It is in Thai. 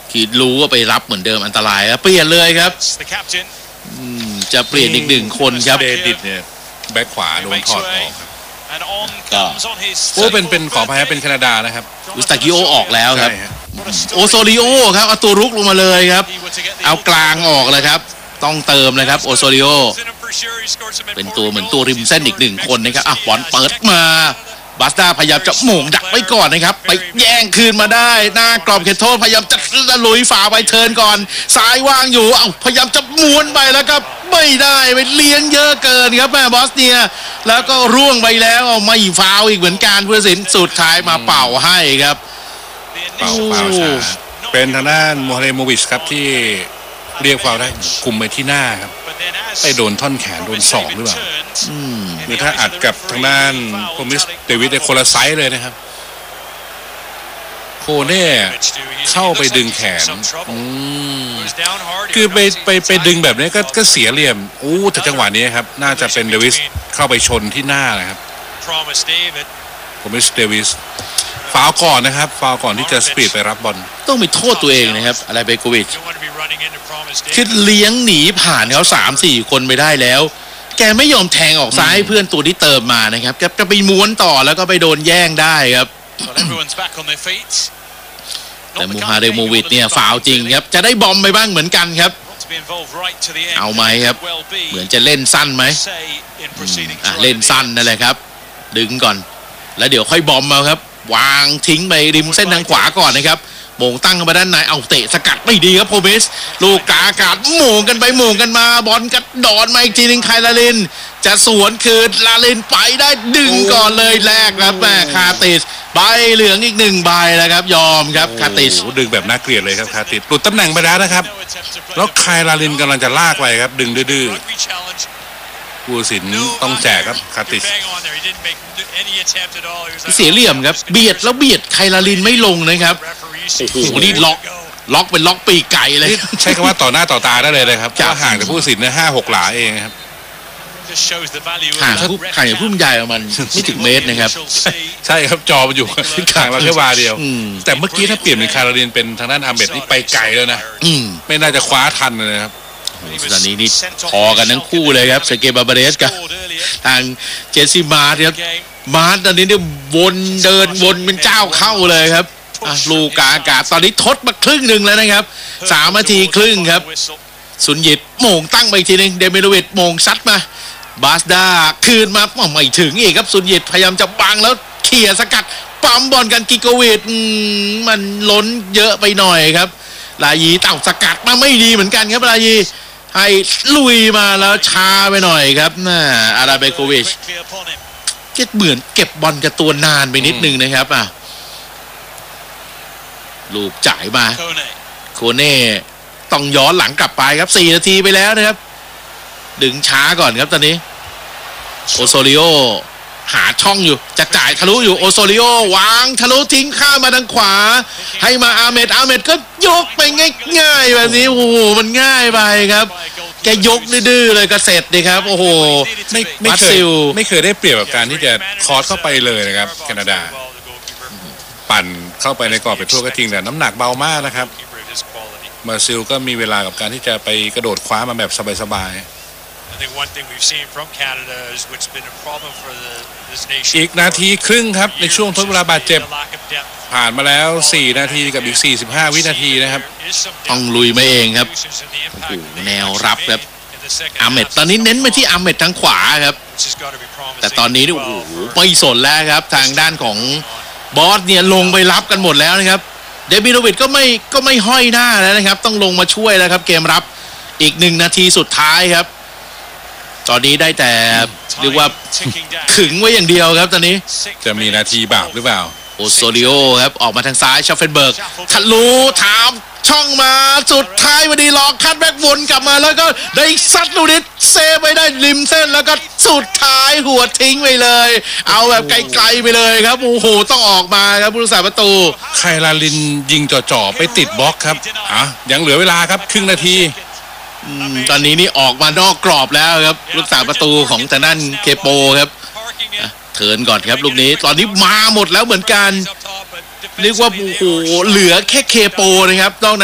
คิดรู้ว่าไปรับเหมือนเดิมอันตรายครับเปลี่ยนเลยครับจะเปลี่ยนอีกหนึ่งคนครับเดดิตเนี่ยแบ็คขวาโดนถอดออกครับก็โอ้เป็นขออภัยเป็นแคนาดานะครับอุสตากิโอออกแล้วครับโอโซริโอครับเอาตัวรุกลงมาเลยครับเอากลางออกเลยครับต้องเติมเลยครับโอโซริโอเป็นตัวเหมือนตัวริมเส้นอีกหนึ่งคนนะครับบอลเปิดมาบาสต้าพยายามจะหม่งดักไว้ก่อนนะครับไปแย่งคืนมาได้หน้ากรอบเขตโทษพยายามจะลุยฝ่าไปเทิร์นก่อนซ้ายว่างอยู่พยายามจะม้วนไปแล้วก็ไม่ได้ไปเลี้ยงเยอะเกินครับแม่บอสเนียแล้วก็ร่วงไปแล้วไม่ฟาวอีกเหมือนกันผู้ตัดสินสุดท้ายมาเป่าให้ครับเป่าช้าเป็นทางด้านโมฮัมเหม็ดโมวิชครับที่เรียกฟาวได้คุมไปที่หน้าครับไปโดนท่อนแขนโดนศอกหรือเปล่าหรือถ้าอัดกับทางด้านโพมิสเดวิดในคนละไซส์เลยนะครับโคเน่เข้าไปดึงแขนคือไปดึงแบบนี้ก็เสียเหลี่ยมแต่จังหวะนี้ครับน่าจะเป็นเดวิสเข้าไปชนที่หน้านะครับโพมิสเดวิสฟาวก่อนนะครับฟาวก่อนที่จะสปีดไปรับบอลต้องมีโทษตัวเองนะครับอะไรเบโกวิชคือเลี้ยงหนีผ่านเขา3-4 คนไปได้แล้วแกไม่ยอมแทงออกซ้ายให้เพื่อนตัวที่เติมมานะครับแกจะไปม้วนต่อแล้วก็ไปโดนแย่งได้ครับแต่มูฮาเดโมวิชเนี่ยฟาวจริงครับจะได้บอมไปบ้างเหมือนกันครับเอาไหมครับเหมือนจะเล่นสั้นไหมเล่นสั้นนั่นแหละครับดึงก่อนแล้วเดี๋ยวค่อยบอมมาครับวางทิ้งไปริมเส้นทางขวาก่อนนะครับโมงตั้งมาด้านในเอาเตะสกัดไม่ดีครับโพมิสลูกกาอากาศโมงกันไปโมงกันมาบอลกระดอนมาอีกทีนึงไคลาลินจะสวนคืนลาลินไปได้ดึงก่อนเลยแรกครับแม่คาติสใบเหลืองอีก1 ใบแล้วครับยอมครับคาติสดึงแบบน่าเกลียดเลยครับคาติสหลุดตำแหน่งไปแล้วนะครับแล้วไคลาลินกำลังจะลากไปครับดึงดื้อผู้สินต้องแจกครับคาติสเสียเหลี่ยมครับเบียดแล้วเบียดไคลาลินไม่ลงนะครับโอ้โหนี่ล็อกเป็นล็อกปีกไก่เลยใช้คำว่าต่อหน้าต่อตาได้เลยนะครับเพราะห่างจากผู้สินเนี่ย5-6 หลาเองครับห่างจากผู้บรรยายประมาณไม่ถึงเมตรนะครับใช่ครับจอมันอยู่ห่างเราแค่วาเดียวแต่เมื่อกี้ถ้าเปลี่ยนเป็นคาราลินเป็นทางด้านอาเมดนี่ไปไกลแล้วนะไม่น่าจะคว้าทันเลยครับตอนนี้นี่พอกันทั้งคู่เลยครับเซเกบาบาเรสกับทางเจสซี่มาร์ครับมาร์ตอนนี้เนี่ยวนเดินวนเป็นเจ้าเข้าเลยครับลูกกาอากาศตอนนี้ทดมาครึ่งหนึ่งแล้วนะครับ3 นาทีครึ่งครับสุนยิตโมงตั้งไปทีนึงเดมิโลวิชโมงซัดมาบาสดาคืนมาไม่ถึงอีกครับสุนยิตพยายามจะบังแล้วเขี่ยสกัดปั๊มบอลกันกิโกวิชมันล้นเยอะไปหน่อยครับลายีเต่าสกัดมาไม่ดีเหมือนกันครับลายีให้ลุยมาแล้วช้าไปหน่อยครับอาราเบโกวิชเหมือนเก็บบอลกับตัวนานไปนิดนึงนะครับลูกจ่ายมาโคเน่ต้องย้อนหลังกลับไปครับ4 นาทีไปแล้วนะครับดึงช้าก่อนครับตอนนี้โอโซริโอหาช่องอยู่จะจ่ายทะลุอยู่โอโซริโอวางทะลุทิ้งข้ามมาทางขวาให้มาอาเมดก็ยกไปง่ายๆแบบนี้โอ้โหมันง่ายไปครับแกยกดื้อเลยก็เสร็จดีครับโอ้โหไม่เคยได้เปรียบกับการที่จะคอร์สเข้าไปเลยนะครับแคนาดาปั่นเข้าไปในกรอบเป็นทั่วก็จริงแต่น้ำหนักเบามากนะครับมาซิลก็มีเวลากับการที่จะไปกระโดดคว้ามาแบบสบายๆอีกนาทีครึ่งครับในช่วงทดเวลาบาดเจ็บผ่านมาแล้ว4 นาทีกับอีก45 วินาทีนะครับต้องลุยมาเองครับโอ้โหแนวรับครับอาเมดตอนนี้เน้นไปที่อาเมดทางขวาครับแต่ตอนนี้โอ้โหไม่สนแล้วครับทางด้านของบอสเนี่ยลงไปรับกันหมดแล้วนะครับเดมิโลวิชก็ไม่ห้อยหน้าแล้วนะครับต้องลงมาช่วยแล้วครับเกมรับอีก1 นาทีสุดท้ายครับตอนนี้ได้แต่เรียกว่าขึงไว้อย่างเดียวครับตอนนี้จะมีนาทีบาปหรือเปล่าโอโซริโอครับออกมาทางซ้ายชาเฟนเบิร์กทะลุถามช่องมาสุดท้ายพอดีล็อกคัดแบ็กวนกลับมาแล้วก็ได้ซัดลูกนิดเซฟไปได้ริมเส้นแล้วก็สุดท้ายหัวทิ้งไปเลยเอาแบบไกลๆไปเลยครับโอ้โหต้องออกมาครับผู้รักษาประตูไคลาลินยิงจ่อๆไปติดบล็อกครับยังเหลือเวลาครับครึ่งนาทีตอนนี้นี่ออกมานอกกรอบแล้วครับลูกสาวประตูของทางด้านเคโปครับเทิร์นก่อนครับลูกนี้ตอนนี้มาหมดแล้วเหมือนกันเรียกว่าโอ้โหเหลือแค่เคโปนะครับนอกนั้น